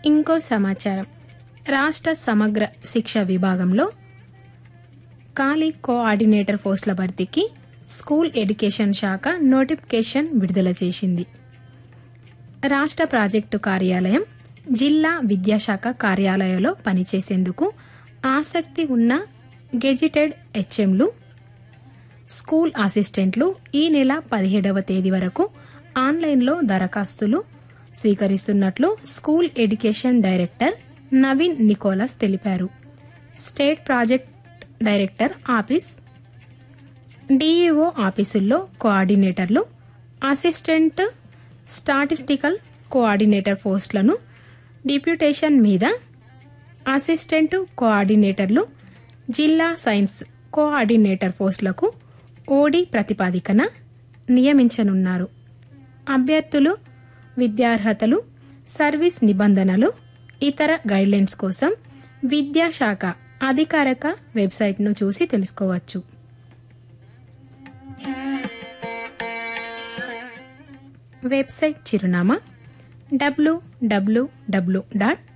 ఇంకో సమాచారం, రాష్ట్ర సమగ్ర శిక్ష విభాగంలో ఖాళీ కోఆర్డినేటర్ పోస్టుల భర్తీకి స్కూల్ ఎడ్యుకేషన్ శాఖ నోటిఫికేషన్ విడుదల చేసింది. రాష్ట్ర ప్రాజెక్టు కార్యాలయం, జిల్లా విద్యాశాఖ కార్యాలయంలో పనిచేసేందుకు ఆసక్తి ఉన్న గెజిటెడ్ హెచ్ఎంలు, స్కూల్ అసిస్టెంట్లు ఈ నెల 17వ తేదీ వరకు ఆన్లైన్లో దరఖాస్తులు స్వీకరిస్తున్నట్లు school education director Naveen Nicholas తెలిపారు. State project director office, DEO ఆఫీసుల్లో కోఆర్డినేటర్లు, అసిస్టెంట్ స్టాటిస్టికల్ కోఆర్డినేటర్ పోస్టులను డిప్యూటేషన్ మీద, అసిస్టెంట్ కోఆర్డినేటర్లు, జిల్లా సైన్స్ కోఆర్డినేటర్ పోస్టులకు ఓడి ప్రతిపాదికన నియమించనున్నారు. అభ్యర్థులు విద్యార్హతలు, సర్వీస్ నిబంధనలు, ఇతర గైడ్లైన్స్ కోసం విద్యాశాఖ అధికారిక వెబ్సైట్ను చూసి తెలుసుకోవచ్చు. వెబ్సైట్ చిరునామా www.tnpsc.gov.in